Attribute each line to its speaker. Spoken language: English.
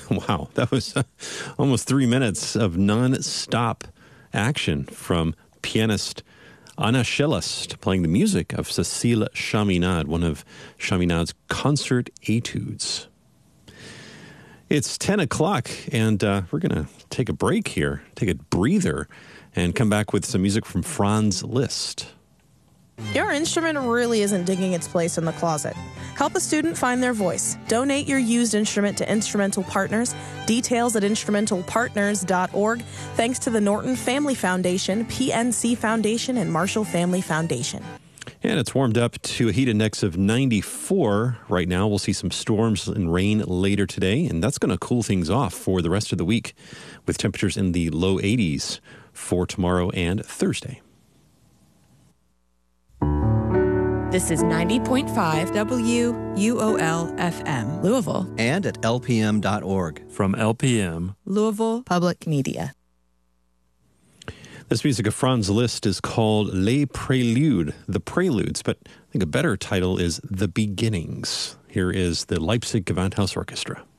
Speaker 1: Wow, that was almost 3 minutes of non-stop action from pianist Anna Schellest playing the music of Cécile Chaminade, one of Chaminade's concert etudes. It's 10 o'clock, and we're going to take a break here, take a breather, and come back with some music from Franz Liszt.
Speaker 2: Your instrument really isn't digging its place in the closet. Help a student find their voice. Donate your used instrument to Instrumental Partners. Details at instrumentalpartners.org. Thanks to the Norton Family Foundation, PNC Foundation, and Marshall Family Foundation.
Speaker 1: And it's warmed up to a heat index of 94 right now. We'll see some storms and rain later today, and that's going to cool things off for the rest of the week with temperatures in the low 80s for tomorrow and Thursday.
Speaker 3: This is 90.5 WUOL-FM, Louisville.
Speaker 4: And at lpm.org.
Speaker 5: From LPM,
Speaker 3: Louisville Public Media.
Speaker 1: This music of Franz Liszt is called Les Préludes, the Preludes, but I think a better title is The Beginnings. Here is the Leipzig Gewandhaus Orchestra.